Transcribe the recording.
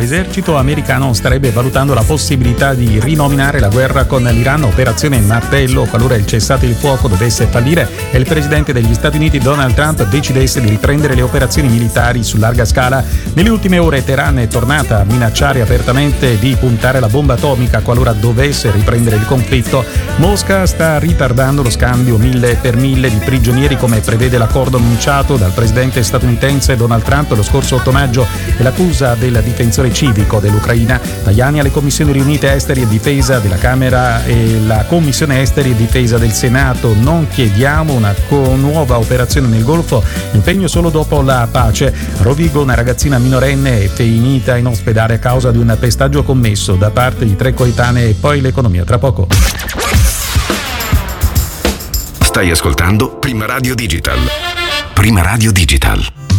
l'esercito americano starebbe valutando la possibilità di rinominare la guerra con l'Iran operazione Martello qualora il cessate il fuoco dovesse fallire e il presidente degli Stati Uniti Donald Trump decidesse di riprendere le operazioni militari su larga scala. Nelle ultime ore Teheran è tornata a minacciare apertamente di puntare la bomba atomica qualora dovesse riprendere il conflitto. Mosca sta ritardando lo scambio 1000 per 1000 di prigionieri come prevede l'accordo annunciato dal presidente statunitense Donald Trump lo scorso 8 maggio e l'accusa del difensore civico dell'Ucraina. Tajani alle commissioni riunite esteri e difesa della Camera e la commissione esteri e difesa del Senato. Non chiediamo una nuova operazione nel Golfo, impegno solo dopo la pace. A Rovigo una ragazzina minorenne è finita in ospedale a causa di un pestaggio commesso da parte di 3 coetanee. E poi l'economia tra poco. Stai ascoltando Prima Radio Digital. Prima Radio Digital.